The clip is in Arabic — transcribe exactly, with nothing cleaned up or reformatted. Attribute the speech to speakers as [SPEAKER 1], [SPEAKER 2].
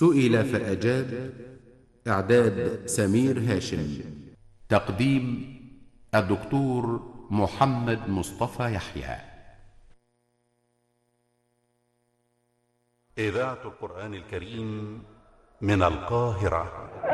[SPEAKER 1] سئل فأجاب. إعداد سمير هاشم. تقديم الدكتور محمد مصطفى يحيى.
[SPEAKER 2] إذاعة القرآن الكريم من القاهرة.